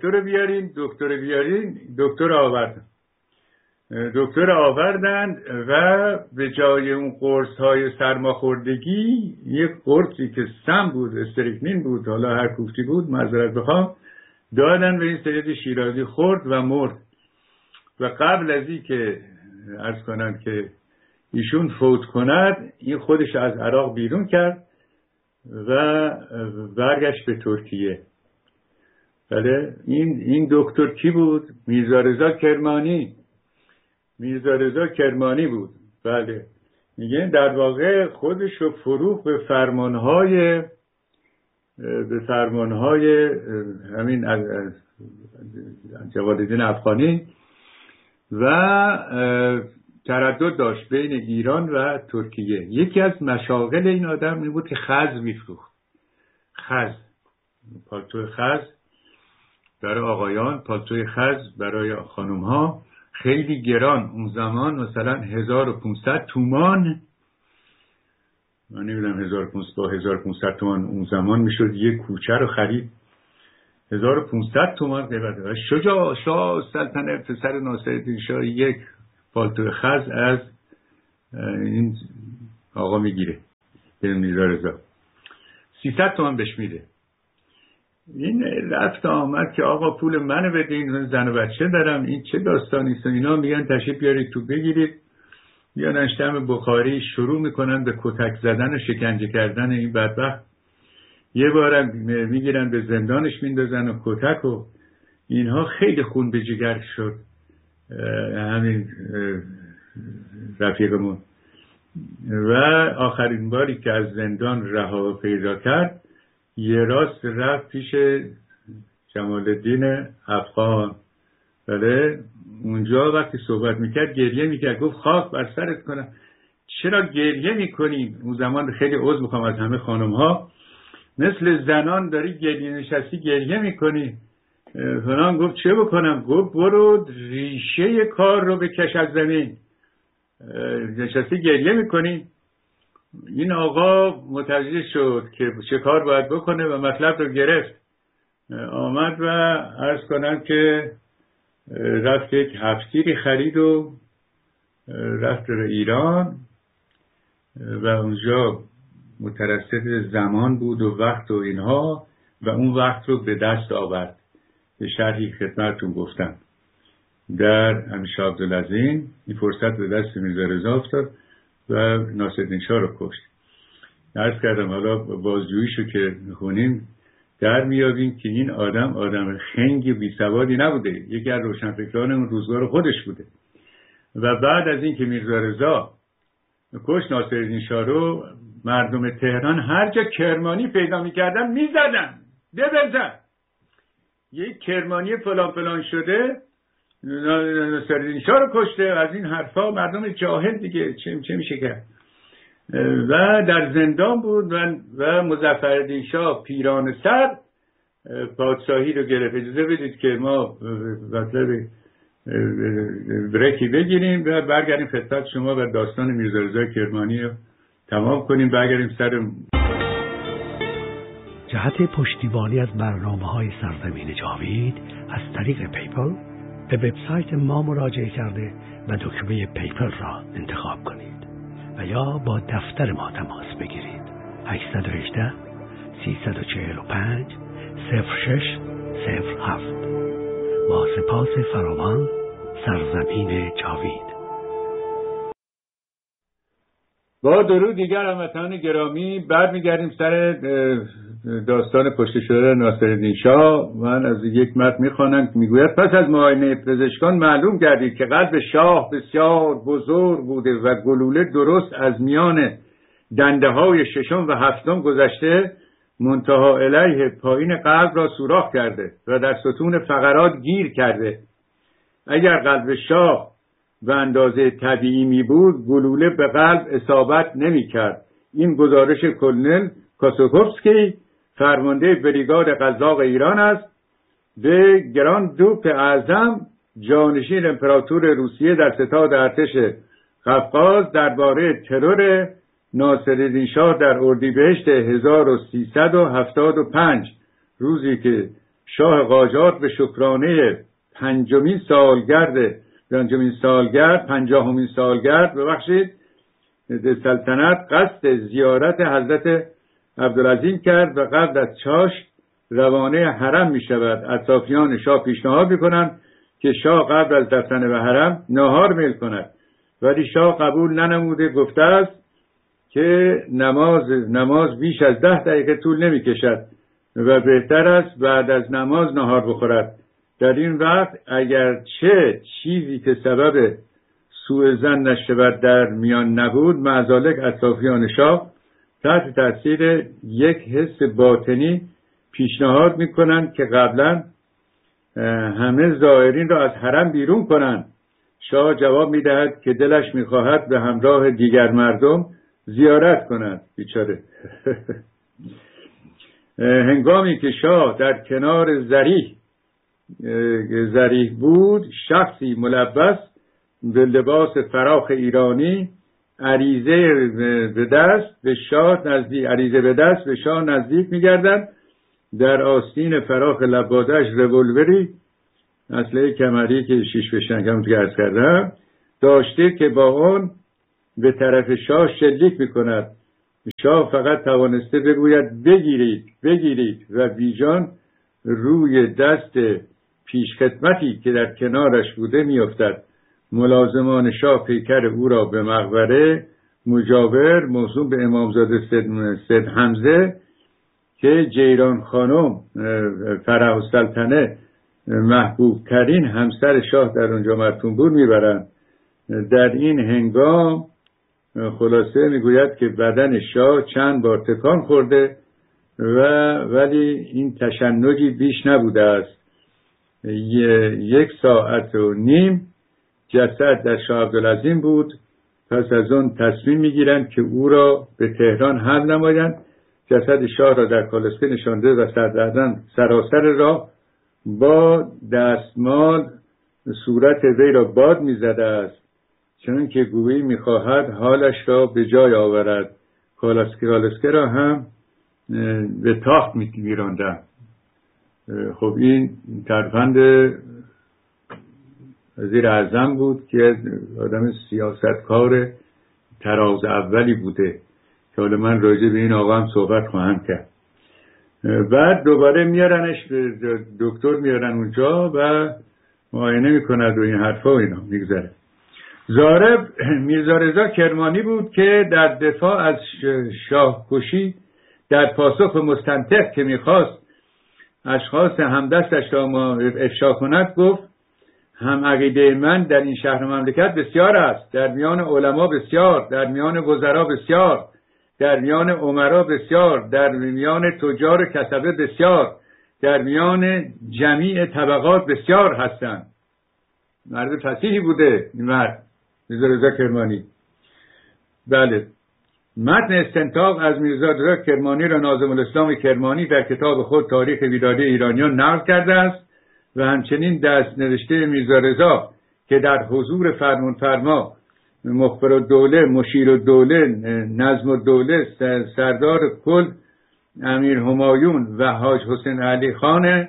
دکتر آوردن و به جای اون قرص های سرماخوردگی یک قرصی که سم بود، استریکنین بود، حالا هر کوفتی بود معذرت بخوام، دادن به این سید شیرازی، خورد و مرد. و قبل از این که عرض کنم که ایشون فوت کند، این خودش از عراق بیرون کرد و برگشت به ترکیه. بله این دکتر کی بود؟ میرزا رضا کرمانی بود. بله میگه در واقع خودش رو فروخت به فرمانهای همین جواد الدین افغانی و تردد داشت بین ایران و ترکیه. یکی از مشاغل این آدم این بود که خز میفروخت. پالتو خز برای آقایان، پالتوی خز برای خانم ها خیلی گران. اون زمان مثلا 1500 تومان، من نمیدونم 1500 تومان اون زمان میشد یک کوچه رو خرید 1500 تومان قیمت و شجاع شاه سلطنه پسر ناصرالدین شاه یک پالتو خز از این آقا میگیره به میرزا رضا 300 تومان بهش میده. این رفت آمد که آقا پول منو بدین، زن و بچه دارم، این چه داستانیست؟ اینا میگن تشریف بیارید تو بگیرید. میان انشتم بخاری شروع میکنن به کتک زدن و شکنجه کردن این بدبخت. یه بارم میگیرن به زندانش میندازن و کتک و اینها. خیلی خون به جگر شد همین رفیقمون. و آخرین باری که از زندان رها پیدا کرد یه راست رفت پیش جمال الدین افغان. بله اونجا وقتی صحبت میکرد گریه میکرد، گفت خاک بر سرت کنم، چرا گریه میکنی؟ اون زمان خیلی عذر میخوام از همه خانم ها، مثل زنان داری گریه نشستی گریه میکنی فلان. گفت چه بکنم؟ گفت برو ریشه کار رو بکش از زمین، نشستی گریه میکنی. این آقا متوجه شد که چه کار باید بکنه و مطلب رو گرفت. آمد و عرض کنم که رفت یک هفتیری خرید و رفت به ایران و اونجا مترصد زمان بود و وقت و اینها و اون وقت رو به دست آورد. به شرحی خدمتتون گفتم در همیشه عبدالعظیم این فرصت به دست میرزا رضا افتاد و ناصرالدین شاه رو کشت. عرض کردم حالا بازجوییشو که میخونیم در میابیم که این آدم خنگی بی سوادی نبوده، یکی از روشنفکران اون روزگار خودش بوده. و بعد از این که میرزا رضا کشت ناصرالدین شاه رو، مردم تهران هر جا کرمانی پیدا میکردن میزدن، بزن یک کرمانی فلان فلان شده ناصرالدین شاه رو کشته. از این حرفا مردم جاهل دیگه چه میشه کرد. و در زندان بود و مظفرالدین شاه پیران سر پادشاهی رو گرفت. اجازه بدید که ما مطلب بریکی بگیریم و برگردیم خدمت شما و داستان میرزا رضا کرمانی رو تمام کنیم. برگردیم سر جهت پشتیبانی از برنامه‌های سرزمین جاوید از طریق پیپل به وبسایت ما مراجعه کرده و دکمه پیپل را انتخاب کنید و یا با دفتر ما تماس بگیرید. 818 345 0607. با سپاس فراوان، سرزمین جاوید. با درود دیگر هموطنان گرامی برمیگردیم سر داستان کشته شده ناصرالدین شاه. من از یک متن میخوانم که میگوید پس از معاینه پزشکان معلوم گردید که قلب شاه بسیار بزرگ بوده و گلوله درست از میان دنده های ششم و هفتم گذشته منتها الیه پایین قلب را سوراخ کرده و در ستون فقرات گیر کرده. اگر قلب شاه به اندازه طبیعی می بود گلوله به قلب اصابت نمی کرد. این گزارش کلنل کاسوکوفسکی فرمانده بریگاد قزاق ایران است. به گراند دوک اعظم جانشین امپراتور روسیه در ستاد ارتش قفقاز درباره ترور ناصرالدین شاه در اردیبهشت 1375 روزی که شاه قاجار به شکرانه 50مین سالگرد ببخشید سلطنت قصد زیارت حضرت عبدالعظیم کرد و قبل از چاشت روانه حرم می شود. اطرافیان شاه پیشنهاد می کنند که شاه قبل از رفتن به حرم ناهار میل کند، ولی شاه قبول ننموده. گفته است که نماز بیش از 10 دقیقه طول نمی کشد و بهتر است بعد از نماز ناهار بخورد. در این وقت اگر چه چیزی که سبب سوء ظن نشود در میان نبود، معذالک اطرافیان شاه تحت تاثیر یک حس باطنی پیشنهاد میکنند که قبلا همه زائرین را از حرم بیرون کنند. شاه جواب میدهد که دلش میخواهد به همراه دیگر مردم زیارت کند. بیچاره. هنگامی که شاه در کنار ذریح بود، شخصی ملبس به لباس فراخ ایرانی عریضه به دست به شاه نزدیک می‌گردند در آستین فراخ لبادش رولوری، اسلحه کمری که 6 فشنگ هم که عرض کردم داشته که با آن به طرف شاه شلیک میکند. شاه فقط توانسته بگوید بگیرید و بیجان روی دست پیشخدمتی که در کنارش بوده میافتد. ملازمان شاه پیکر او را به مقبره مجاور موسوم به امامزاده سید حمزه که جیران خانم فرح السلطنه محبوب ترین همسر شاه در اونجا مرتون بود میبرند. در این هنگام خلاصه میگوید که بدن شاه چند بار تکان خورده ولی این تشنجی بیش نبوده است. 1 ساعت و نیم جسد در شاه عبدالعظیم بود. پس از اون تصمیم میگیرند که او را به تهران حمل نمایند. جسد شاه را در کالسکه نشانده و سردردن سراسر راه با دستمال صورت وی را باد میزده است، چون که گویی میخواهد حالش را به جای آورد. کالسکه را هم به تاخت میراندند. خب این ترفند وزیر اعظم بود که آدم سیاستکار تراز اولی بوده که حالا من راجع به این آقا هم صحبت خواهم کرد. بعد دوباره میارنش دکتر میارن اونجا و معاینه میکند و این حرفا و اینا میگذره. زارب میرزا رضا کرمانی بود که در دفاع از شاه کشی در پاسخ مستنطق که میخواست اشخاص همدستش را افشا کند گفت هم عقیده من در این شهر مملکت بسیار است، در میان علما بسیار، در میان وزرا بسیار، در میان امرا بسیار، در میان تجار و کسبه بسیار، در میان جمیع طبقات بسیار هستند. مرد فصیحی بوده این مرد میرزا رضا کرمانی. بله، متن استنتاق از میرزا رضا کرمانی را ناظم الاسلام کرمانی در کتاب خود تاریخ ویراده ایرانیان نقل کرده است و همچنین دست نوشته میرزا رضا که در حضور فرمانفرما مخبر الدوله، مشیر الدوله، نظم الدوله، سردار کل امیر همایون و حاج حسین علی خان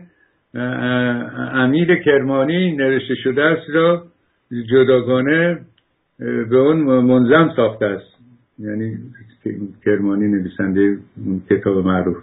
امیر کرمانی نوشته شده است را جداگانه به اون منظم ساخته است. یعنی کرمانی نویسنده کتاب معروف.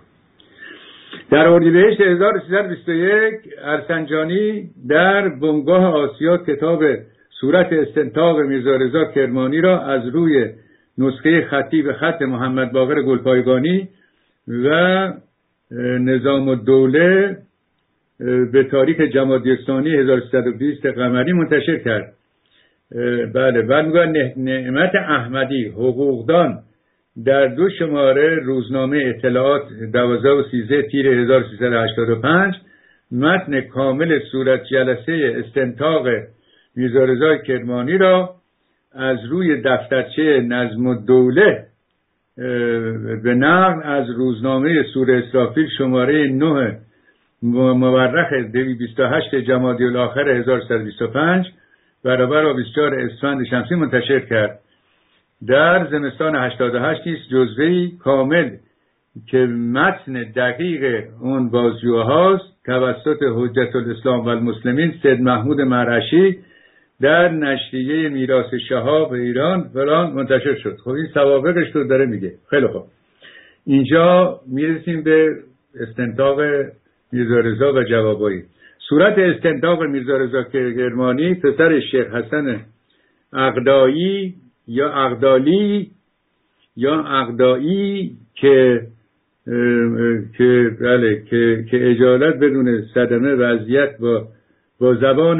در اردیبهشت 1321 ارسنجانی در بنگاه آسیا کتاب صورت استنتاق میرزا رضا کرمانی را از روی نسخه خطی به خط محمد باقر گلپایگانی و نظام الدوله به تاریخ جمادی الثانی 1320 قمری منتشر کرد. بله، بعد میگه نعمت احمدی حقوقدان در 2 شماره روزنامه اطلاعات 12 و 13 تیر 1385 متن کامل صورت جلسه استنتاق میرزا رضا کرمانی را از روی دفترچه نظم الدوله به نقل از روزنامه سور اسرافیل شماره 9 مورخ 228 جمادی الاخر 1325 برابر 24 اسفند شمسی منتشر کرد. در زمستان 88 نیز جزوه‌ای کامل که متن دقیق اون بازجوهاست توسط حجت الاسلام و المسلمین سید محمود مرعشی در نشریه میراث شهاب ایران فلان منتشر شد. خب این سوابقش رو داره میگه. خیلی خوب، اینجا میرسیم به استنتاق میرزا رضا و جوابایی. صورت استنتاق میرزا رضا کرمانی پسر شیخ حسن عقدایی یا عقدایی که اجالت بدون صدمه وضعیت با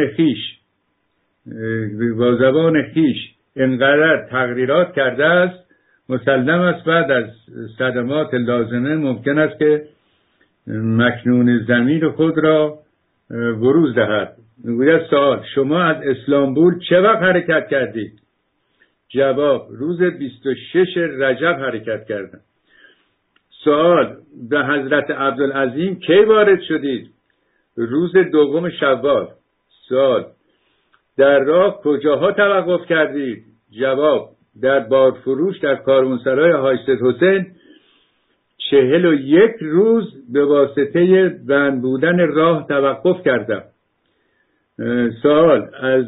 زبان خیش انقدر تغییرات کرده است، مسلم است بعد از صدمات لازمه ممکن است که مکنون ضمیر خود را بروز دهد. میگوید سوال: شما از اسلامبول چه وقت حرکت کردید؟ جواب: روز 26 رجب حرکت کردم. سوال: به حضرت عبدالعظیم کی وارد شدید؟ روز 2 شوال. سوال: در راه کجاها توقف کردید؟ جواب: در بارفروش در کاروانسرای حاج سید حسین. 41 روز به واسطه بند بودن راه توقف کردم. سوال: از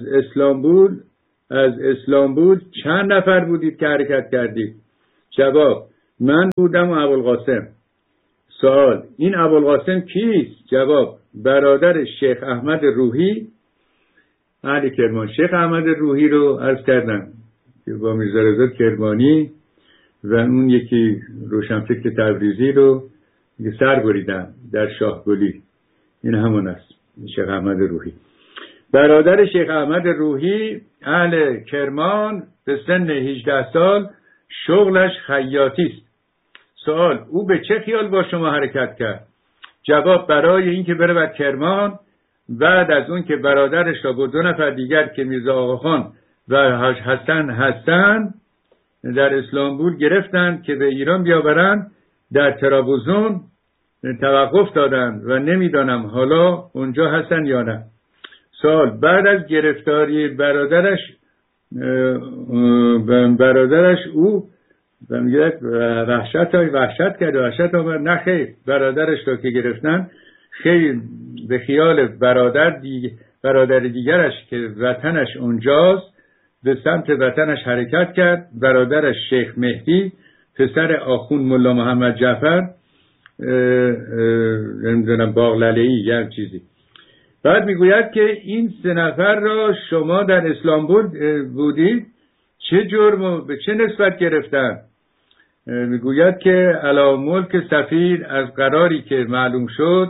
اسلامبول چند نفر بودید که حرکت کردید؟ جواب: من بودم و ابوالقاسم. سوال: این ابوالقاسم کیست؟ جواب: برادر شیخ احمد روحی اهل کرمان. شیخ احمد روحی رو عرض کردم که با میرزا رضا کرمانی و اون یکی روشنفکر تبریزی رو سر بریدم در شاهگلی. این همون است، شیخ احمد روحی. برادر شیخ احمد روحی اهل کرمان به سن 18 سال شغلش خیاطی است. سوال: او به چه خیال با شما حرکت کرد؟ جواب: برای اینکه بره به کرمان، بعد از اون که برادرش را با 2 نفر دیگر که میرزا آقاخان و حسن در اسلامبول گرفتند که به ایران بیاورند، در ترابزون توقف دادند و نمیدانم حالا اونجا هستن یا نه. سوال: بعد از گرفتاری برادرش او وحشت کرد و وحشت آمد؟ نه خیر، برادرش را که گرفتن خیلی به خیال برادر دیگرش که وطنش اونجاست به سمت وطنش حرکت کرد. برادرش شیخ مهدی پسر آخوند ملا محمد جعفر نمیدونم باغلله‌ای یا چیزی. بعد میگوید که این 3 نفر را شما در اسلامبول بودید، چه جرم و به چه نسبت گرفتن؟ میگوید که علی ملک سفیر از قراری که معلوم شد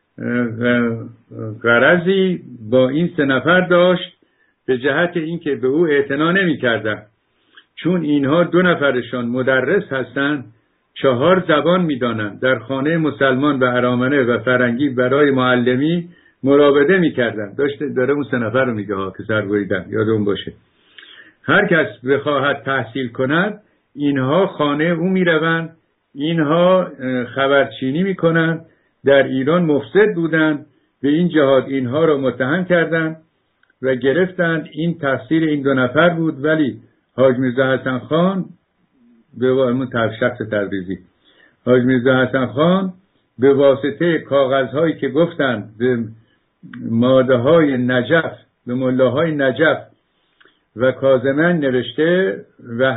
غرضی با این 3 نفر داشت به جهت اینکه به او اعتنا نمی‌کردند، چون اینها 2 نفرشان مدرس هستند، 4 زبان می‌دانند، در خانه مسلمان و ارامنه و فرنگی برای معلمی مراوده می‌کردند. داره اون 3 نفر رو میگه ها که سر بریدن، یادمون باشه. هر کس بخواهد تحصیل کند اینها خانه او میروند، اینها خبرچینی میکنند، در ایران مفسد بودند، به این جهاد اینها را متهم کردند و گرفتند. این تفسیر این 2 نفر بود. ولی حاج میرزا حسن خان به شخص تبریزی، حاج میرزا حسن خان به واسطه کاغذهایی که گفتند به ماده‌های نجف، به ملاهای نجف و کاظمن نوشته و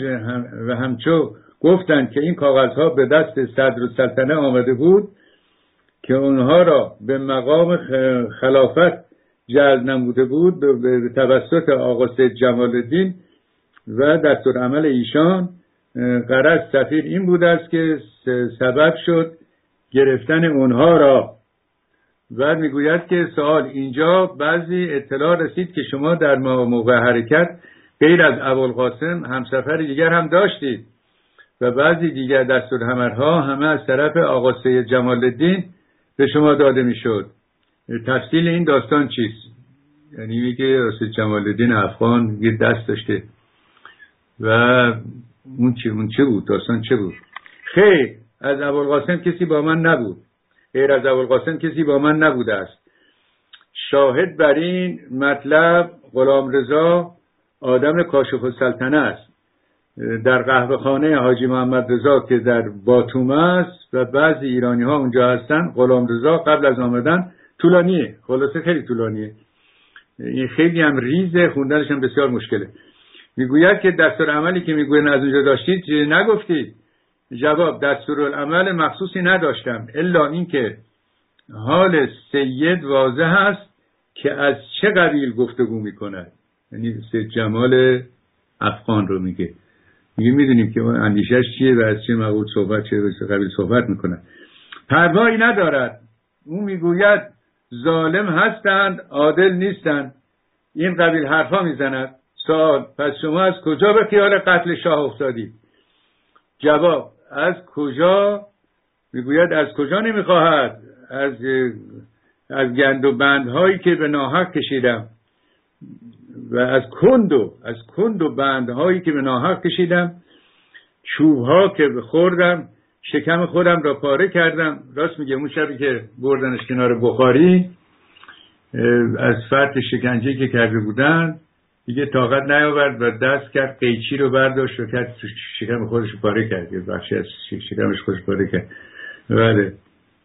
همچو گفتند که این کاغذها به دست صدرالسلطنه آمده بود که اونها را به مقام خلافت جلب نموده بود به توسط آقا سید جمال الدین و دستورالعمل ایشان. غرض سفیر این بود است که سبب شد گرفتن اونها را. بعد میگوید که سوال: اینجا بعضی اطلاع رسید که شما در موقع حرکت غیر از ابوالقاسم همسفر دیگر هم داشتید و بعضی دیگر دستورالعمل‌ها همه از طرف آقا سید جمال الدین به شما داده میشد. تفصیل این داستان چیست؟ یعنی میگه سید جمال الدین افغان یه دست داشته و اون چه بود؟ داستان چه بود؟ خیر، از ابوالقاسم کسی با من نبود، غیر از ابوالقاسم کسی با من نبوده است. شاهد بر این مطلب غلامرضا آدم کاشف السلطنه است، در قهوه‌خانه حاجی محمد رضا که در باتوم است و بعضی ایرانی ها اونجا هستن. غلامرضا قبل از آمدن طولانیه، خلاصه خیلی طولانیه، این خیلی هم ریزه، خوندنش هم بسیار مشکله. میگوید که دستورالعملی که میگوین از اونجا داشتید نگفتید؟ جواب: دستورالعمل مخصوصی نداشتم، الا اینکه حال سید واضح است که از چه قبیل گفتگو میکند. یعنی سید جمال افغان رو میگه میدونیم که اندیشش چیه و از چه موضوع صحبت، چه قبیل صحبت میکنند. پروایی ندارد. اون میگوید ظالم هستند، عادل نیستند، این قبیل حرفا میزند. سوال: پس شما از کجا به خیال قتل شاه افتادید؟ جواب: از کجا؟ میگوید از کجا نمیخواهد، از گند و بندهایی که به ناحق کشیدم و از کند و بندهایی که به ناحق کشیدم، چوبها که خوردم، شکم خودم را پاره کردم. راست میگه، اون شبی که بردنش کنار بخاری از فرط شکنجه‌ای که کرده بودن دیگه طاقت نیاورد و دست کرد قیچی رو برداشت و کرد شکم خودش پاره کرد، یه بخشی از شکمش خودش پاره کرد. بله،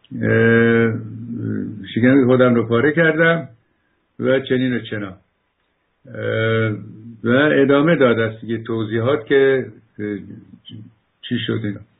شکم خودم رو پاره کردم و چنین و چنان. و ادامه داد است دیگه توضیحات که چی شد اینا.